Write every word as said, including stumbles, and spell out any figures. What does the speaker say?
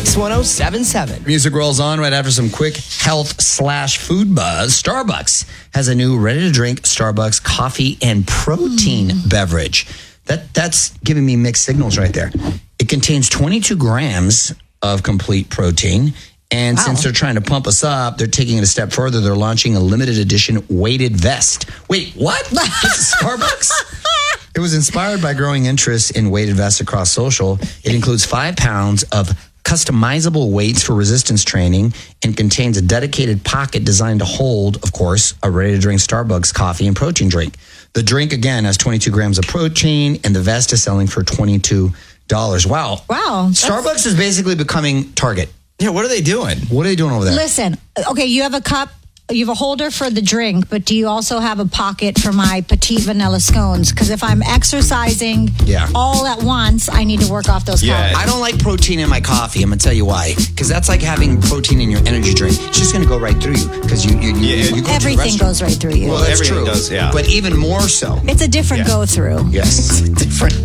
Mix one oh seven point seven. Music rolls on right after some quick health slash food buzz. Starbucks has a new ready-to-drink Starbucks coffee and protein mm. beverage. That That's giving me mixed signals right there. It contains twenty-two grams of complete protein. And wow. since they're trying to pump us up, they're taking it a step further. They're launching a limited edition weighted vest. Wait, what? This is Starbucks? It was inspired by growing interest in weighted vests across social. It includes five pounds of customizable weights for resistance training and contains a dedicated pocket designed to hold, of course, a ready-to-drink Starbucks coffee and protein drink. The drink, again, has twenty-two grams of protein, and the vest is selling for twenty-two dollars. Wow. Wow. Starbucks is basically becoming Target. Yeah, what are they doing? What are they doing over there? Listen, okay, you have a cup, you have a holder for the drink, but do you also have a pocket for my petite vanilla scones? Because if I'm exercising yeah. all at once, I need to work off those yeah. calories. I don't like protein in my coffee. I'm going to tell you why. Because that's like having protein in your energy drink. It's just going to go right through you. Because you, you, you, yeah, you go everything to the goes right through you. Well, that's everything true. Does, yeah. But even more so. It's a different yeah. go-through. Yes. Different